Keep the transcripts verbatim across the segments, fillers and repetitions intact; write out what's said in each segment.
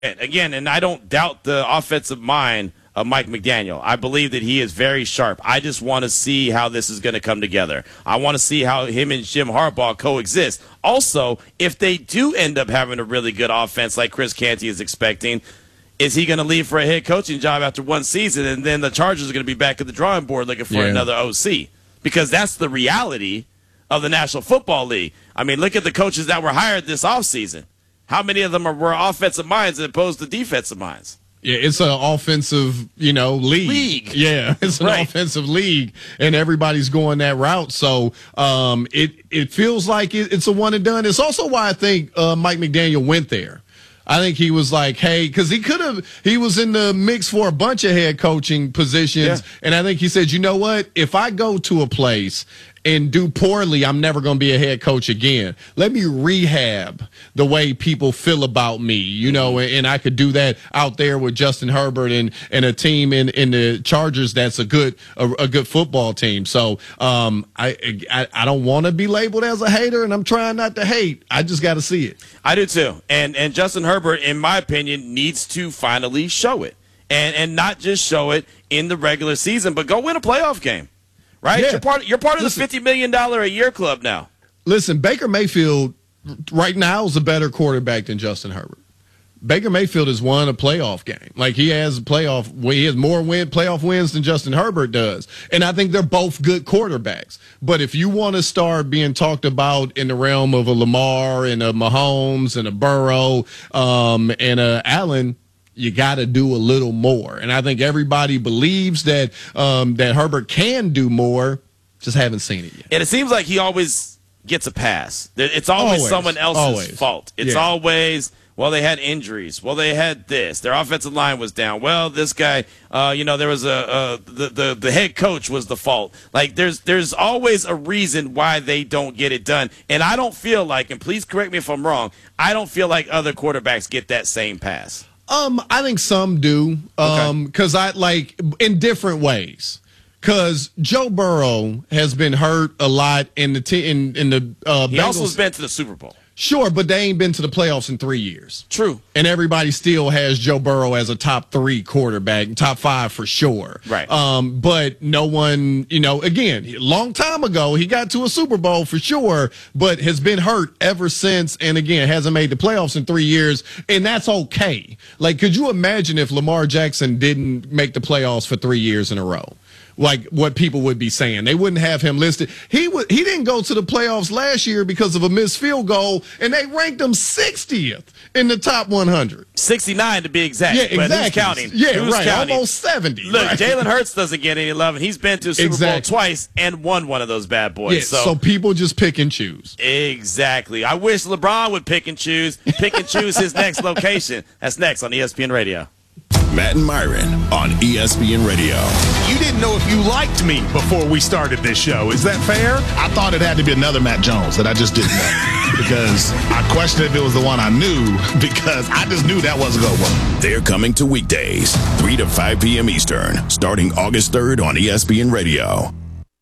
Again, and I don't doubt the offensive mind of Mike McDaniel. I believe that he is very sharp. I just want to see how this is going to come together. I want to see how him and Jim Harbaugh coexist. Also, if they do end up having a really good offense like Chris Canty is expecting, is he going to leave for a head coaching job after one season, and then the Chargers are going to be back at the drawing board looking for yeah. another O C? Because that's the reality of the National Football League. I mean, look at the coaches that were hired this offseason. How many of them are, were offensive minds as opposed to defensive minds? Yeah, it's an offensive, you know, league. League. Yeah, it's an right. offensive league, and everybody's going that route. So um, it it feels like it, it's a one and done. It's also why I think uh, Mike McDaniel went there. I think he was like, hey, because he could have, he was in the mix for a bunch of head coaching positions. Yeah. And I think he said, you know what? If I go to a place and do poorly, I'm never going to be a head coach again. Let me rehab the way people feel about me, you know, and, and I could do that out there with Justin Herbert and, and a team in, in the Chargers that's a good a, a good football team. So um, I, I I don't want to be labeled as a hater, and I'm trying not to hate. I just got to see it. I do too. And and Justin Herbert, in my opinion, needs to finally show it, and and not just show it in the regular season, but go win a playoff game. Right? Yeah. You're part, you're part of listen, the fifty million dollars a year club now. Listen, Baker Mayfield right now is a better quarterback than Justin Herbert. Baker Mayfield has won a playoff game. Like, he has a playoff, he has more win, playoff wins than Justin Herbert does. And I think they're both good quarterbacks. But if you want to start being talked about in the realm of a Lamar and a Mahomes and a Burrow um, and a Allen, you got to do a little more. And I think everybody believes that um, that Herbert can do more, just haven't seen it yet. And it seems like he always gets a pass. It's always, always someone else's always. fault. It's yeah. always, well, they had injuries. Well, they had this. Their offensive line was down. Well, this guy, uh, you know, there was a, uh, the, the, the head coach was the fault. Like, there's, there's always a reason why they don't get it done. And I don't feel like, and please correct me if I'm wrong, I don't feel like other quarterbacks get that same pass. Um, I think some do, um, because I like in different ways. Because Joe Burrow has been hurt a lot in the t- in in the. Uh, he Bengals. also has been to the Super Bowl. Sure, but they ain't been to the playoffs in three years. True. And everybody still has Joe Burrow as a top three quarterback, top five for sure. Right. Um, but no one, you know, again, a long time ago, he got to a Super Bowl for sure, but has been hurt ever since. And again, hasn't made the playoffs in three years. And that's okay. Like, could you imagine if Lamar Jackson didn't make the playoffs for three years in a row? Like what people would be saying. They wouldn't have him listed. He would, he didn't go to the playoffs last year because of a missed field goal, and they ranked him sixtieth in the top one hundred. sixty-nine to be exact. Yeah, exactly. But who's counting? Yeah, who's right. Counting? Almost seventy. Look, right? Jalen Hurts doesn't get any love, and he's been to a Super exactly. Bowl twice and won one of those bad boys. Yeah, so. so people just pick and choose. Exactly. I wish LeBron would pick and choose, pick and choose his next location. That's next on E S P N Radio. Matt and Myron on E S P N Radio. You didn't know if you liked me before we started this show. Is that fair? I thought it had to be another Matt Jones that I just didn't know. Because I questioned if it was the one I knew, because I just knew that wasn't going to work. They're coming to weekdays, three to five p.m. Eastern, starting August third on E S P N Radio.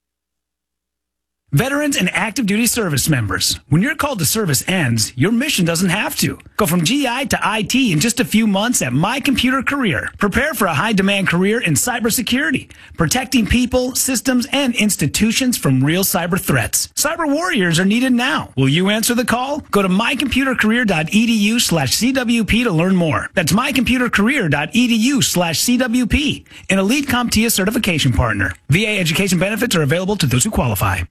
Veterans and active duty service members, when your call to service ends, your mission doesn't have to. Go from G I to I T in just a few months at My Computer Career. Prepare for a high-demand career in cybersecurity, protecting people, systems, and institutions from real cyber threats. Cyber warriors are needed now. Will you answer the call? Go to mycomputercareer.edu slash CWP to learn more. That's mycomputercareer.edu slash CWP, an elite CompTIA certification partner. V A education benefits are available to those who qualify.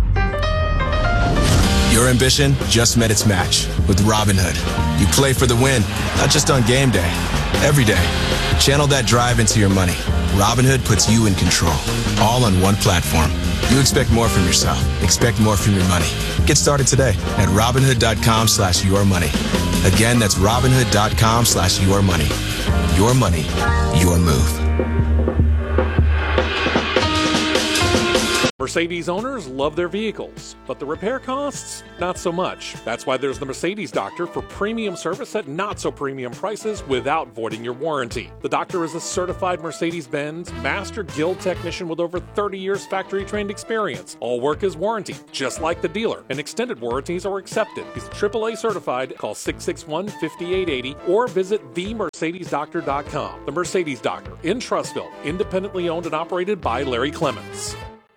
Your ambition just met its match with Robinhood. You play for the win, not just on game day, every day. Channel that drive into your money. Robinhood puts you in control, all on one platform. You expect more from yourself. Expect more from your money. Get started today at Robinhood.com slash your money. Again, that's Robinhood.com slash your money. Your money, your move. Mercedes owners love their vehicles, but the repair costs, not so much. That's why there's the Mercedes Doctor for premium service at not so premium prices without voiding your warranty. The Doctor is a certified Mercedes-Benz Master Guild technician with over thirty years factory-trained experience. All work is warranted, just like the dealer, and extended warranties are accepted. He's triple A certified. Call six six one, five eight eight zero or visit the mercedes doctor dot com. The Mercedes Doctor in Trussville, independently owned and operated by Larry Clements.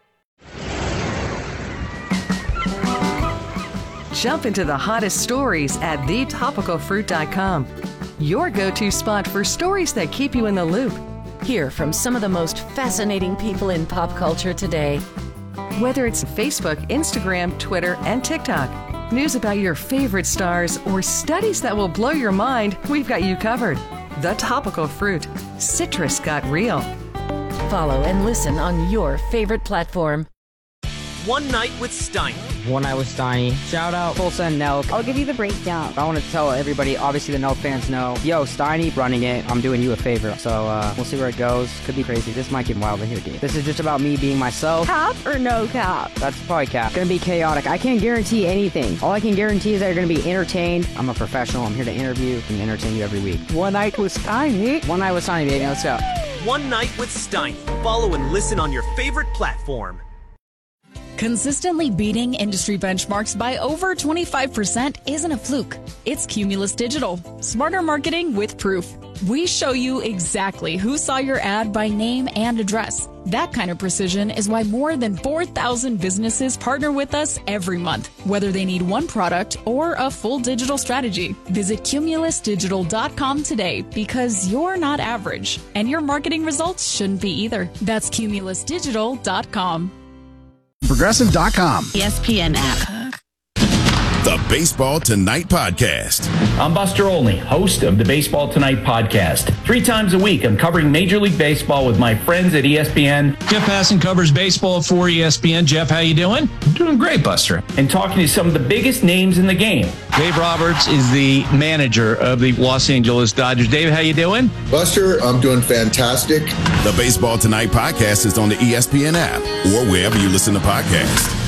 Jump into the hottest stories at the topical fruit dot com. Your go-to spot for stories that keep you in the loop. Hear from some of the most fascinating people in pop culture today. Whether it's Facebook, Instagram, Twitter, and TikTok, news about your favorite stars, or studies that will blow your mind, we've got you covered. The Topical Fruit. Citrus got real. Follow and listen on your favorite platform. One Night with Steiny. One Night with Steiny. Shout out Tulsa and Nelk. I'll give you the breakdown. I want to tell everybody, obviously the Nelk fans know, yo, Steiny running it, I'm doing you a favor. So uh, we'll see where it goes. Could be crazy. This might get wild in here, dude. This is just about me being myself. Cap or no cap? That's probably cap. Gonna be chaotic. I can't guarantee anything. All I can guarantee is that you're gonna be entertained. I'm a professional. I'm here to interview and entertain you every week. One Night with Steiny. One Night with Steiny, baby. Let's go. One Night with Steiny. Follow and listen on your favorite platform. Consistently beating industry benchmarks by over twenty-five percent isn't a fluke. It's Cumulus Digital. Smarter marketing with proof. We show you exactly who saw your ad by name and address. That kind of precision is why more than four thousand businesses partner with us every month, whether they need one product or a full digital strategy. Visit cumulus digital dot com today because you're not average, and your marketing results shouldn't be either. That's cumulus digital dot com. Progressive dot com. E S P N app. The Baseball Tonight Podcast. I'm Buster Olney, host of the Baseball Tonight Podcast. Three times a week, I'm covering Major League Baseball with my friends at E S P N. Jeff Passan covers baseball for E S P N. Jeff, how you doing? I'm doing great, Buster. And talking to some of the biggest names in the game. Dave Roberts is the manager of the Los Angeles Dodgers. Dave, how you doing? Buster, I'm doing fantastic. The Baseball Tonight Podcast is on the E S P N app or wherever you listen to podcasts.